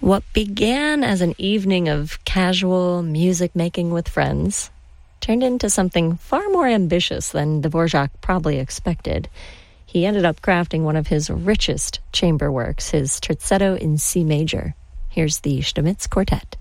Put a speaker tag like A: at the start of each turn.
A: What began as an evening of casual music making with friends turned into something far more ambitious than Dvorak probably expected. He ended up crafting one of his richest chamber works, his Terzetto in C major. Here's the Stamitz Quartet.